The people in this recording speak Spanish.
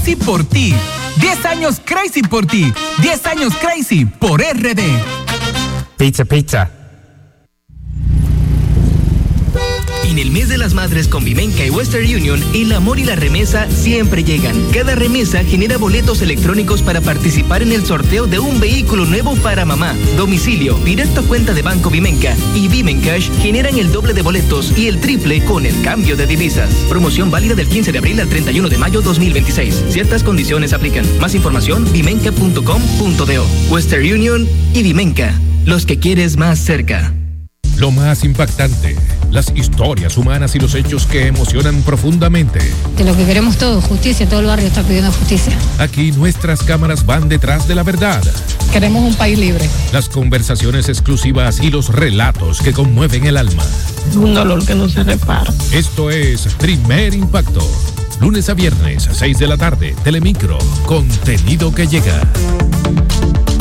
Crazy por ti. 10 años Crazy por ti. 10 años Crazy por RD. Pizza. En el mes de las madres con Vimenca y Western Union, el amor y la remesa siempre llegan. Cada remesa genera boletos electrónicos para participar en el sorteo de un vehículo nuevo para mamá. Domicilio, directo a cuenta de Banco Vimenca y Vimencash generan el doble de boletos y el triple con el cambio de divisas. Promoción válida del 15 de abril al 31 de mayo 2026. Ciertas condiciones aplican. Más información, vimenca.com.do. Western Union y Vimenca. Los que quieres más cerca. Lo más impactante, las historias humanas y los hechos que emocionan profundamente. De lo que queremos todos, justicia, todo el barrio está pidiendo justicia. Aquí nuestras cámaras van detrás de la verdad. Queremos un país libre. Las conversaciones exclusivas y los relatos que conmueven el alma. Un dolor que no se repara. Esto es Primer Impacto. Lunes a viernes, 6 de la tarde, Telemicro. Contenido que llega.